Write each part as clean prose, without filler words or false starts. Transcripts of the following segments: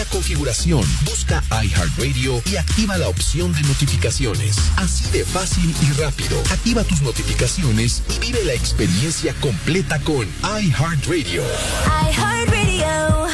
configuración, busca iHeartRadio y activa la opción de notificaciones. Así de fácil y rápido. Activa tus notificaciones y vive la experiencia completa con iHeartRadio. iHeartRadio.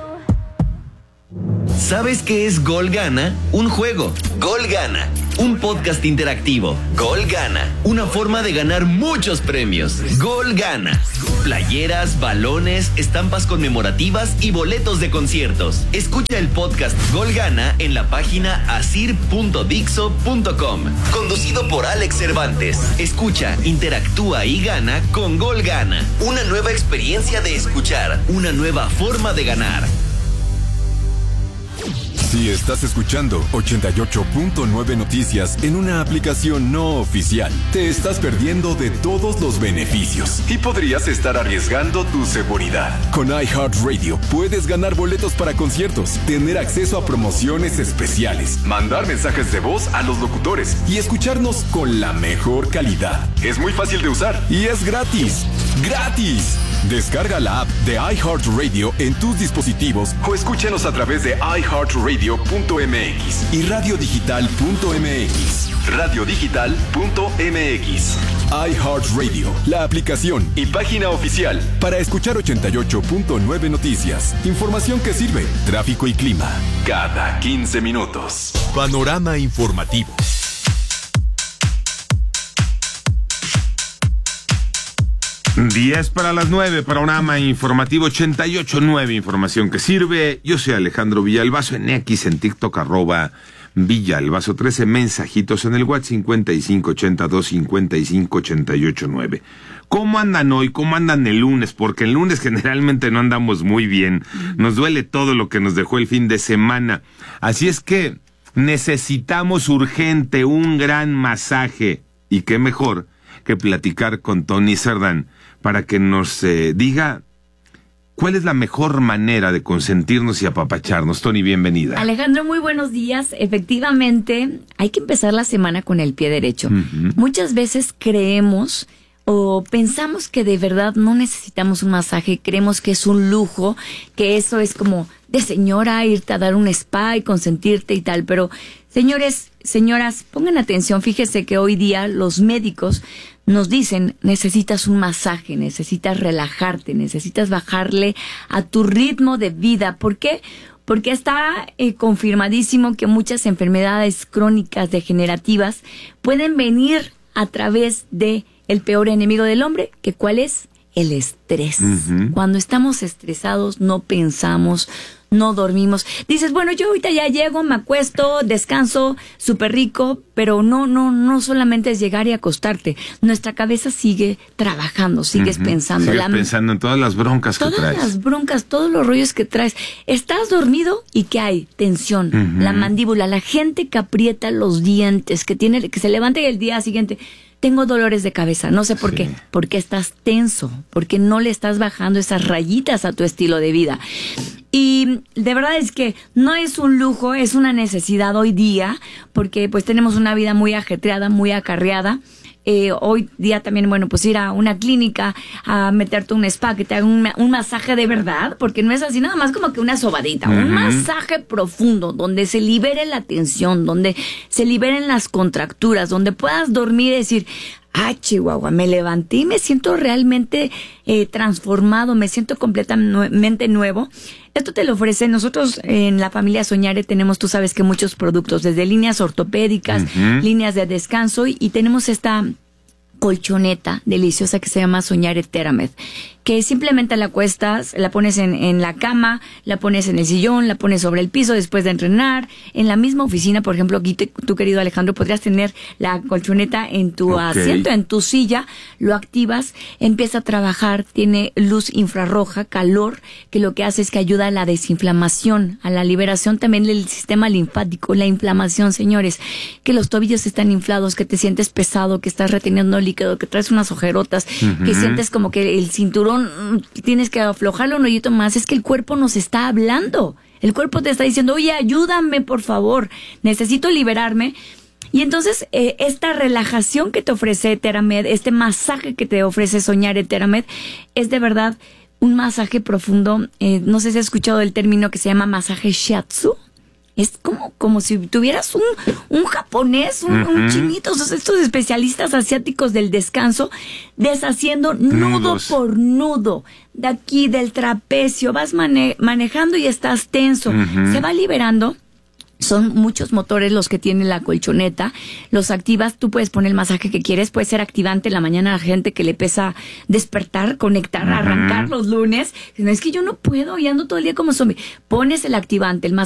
¿Sabes qué es Gol Gana? Un juego. Gol Gana. Un podcast interactivo. Gol Gana. Una forma de ganar muchos premios. Gol Gana. Playeras, balones, estampas conmemorativas y boletos de conciertos. Escucha el podcast Gol Gana en la página asir.dixo.com. Conducido por Alex Cervantes. Escucha, interactúa y gana con Gol Gana. Una nueva experiencia de escuchar. Una nueva forma de ganar. Si estás escuchando 88.9 Noticias en una aplicación no oficial, te estás perdiendo de todos los beneficios y podrías estar arriesgando tu seguridad. Con iHeartRadio puedes ganar boletos para conciertos, tener acceso a promociones especiales, mandar mensajes de voz a los locutores y escucharnos con la mejor calidad. Es muy fácil de usar y es gratis. ¡Gratis! Descarga la app de iHeartRadio en tus dispositivos o escúchanos a través de iHeartRadio.mx y radiodigital.mx. Radiodigital.mx. iHeartRadio, la aplicación y página oficial para escuchar 88.9 Noticias. Información que sirve, tráfico y clima, cada 15 minutos. Panorama informativo. 10 para las 9, panorama informativo 88.9, información que sirve. Yo soy Alejandro Villalbazo en X, en TikTok, @Villalbazo 13, mensajitos en el WhatsApp 5582-558889. ¿Cómo andan hoy? ¿Cómo andan el lunes? Porque el lunes generalmente no andamos muy bien. Nos duele todo lo que nos dejó el fin de semana. Así es que necesitamos urgente un gran masaje. Y qué mejor que platicar con Tony Cerdán para que nos diga cuál es la mejor manera de consentirnos y apapacharnos. Tony, bienvenida. Alejandro, muy buenos días. Efectivamente, hay que empezar la semana con el pie derecho. Muchas veces creemos o pensamos que de verdad no necesitamos un masaje, creemos que es un lujo, que eso es como de señora irte a dar un spa y consentirte y tal, pero señores, señoras, pongan atención, fíjese que hoy día los médicos nos dicen, necesitas un masaje, necesitas relajarte, necesitas bajarle a tu ritmo de vida. ¿Por qué? Porque está confirmadísimo que muchas enfermedades crónicas degenerativas pueden venir a través de el peor enemigo del hombre, que ¿cuál es? El estrés. Cuando estamos estresados no pensamos, no dormimos. Dices, bueno, yo ahorita ya llego, me acuesto, descanso, súper rico, pero no solamente es llegar y acostarte. Nuestra cabeza sigue trabajando, sigues pensando. Sigues pensando en todas las broncas que traes. Todas las broncas, todos los rollos que traes. Estás dormido y ¿qué hay? Tensión, la mandíbula, la gente que aprieta los dientes, que se levanta y el día siguiente, tengo dolores de cabeza, no sé por qué, porque estás tenso, porque no le estás bajando esas rayitas a tu estilo de vida. Y de verdad es que no es un lujo, es una necesidad hoy día, porque pues tenemos una vida muy ajetreada, muy acarreada. Hoy día también, bueno, pues ir a una clínica a meterte un spa, que te haga un masaje de verdad, porque no es así nada más como que una sobadita, un masaje profundo, donde se libere la tensión, donde se liberen las contracturas, donde puedas dormir y decir, Chihuahua, me levanté y me siento realmente transformado, me siento completamente nuevo. Esto te lo ofrece. Nosotros en la familia Soñare tenemos, tú sabes que muchos productos, desde líneas ortopédicas, líneas de descanso, y tenemos esta colchoneta deliciosa que se llama Soñare TheraMed, que simplemente la acuestas, la pones en la cama, la pones en el sillón, la pones sobre el piso después de entrenar. En la misma oficina, por ejemplo, aquí tú, querido Alejandro, podrías tener la colchoneta en tu asiento, en tu silla, lo activas, empieza a trabajar, tiene luz infrarroja, calor, que lo que hace es que ayuda a la desinflamación, a la liberación también del sistema linfático, la inflamación, señores, que los tobillos están inflados, que te sientes pesado, que estás reteniendo líquido, que traes unas ojerotas, que sientes como que el cinturón tienes que aflojarlo un hoyito más. Es que el cuerpo nos está hablando. El cuerpo te está diciendo, oye, ayúdame, por favor. Necesito liberarme. Y entonces, esta relajación que te ofrece TheraMed, este masaje que te ofrece Soñare TheraMed, es de verdad un masaje profundo. No sé si has escuchado el término que se llama masaje shiatsu. Es como si tuvieras un japonés, un chinito, estos especialistas asiáticos del descanso, deshaciendo nudo por nudo, de aquí del trapecio, vas manejando y estás tenso, se va liberando. Son muchos motores los que tiene la colchoneta, los activas, tú puedes poner el masaje que quieres, puede ser activante en la mañana a la gente que le pesa despertar, conectar, arrancar los lunes. No, es que yo no puedo y ando todo el día como zombie. Pones el activante, el masaje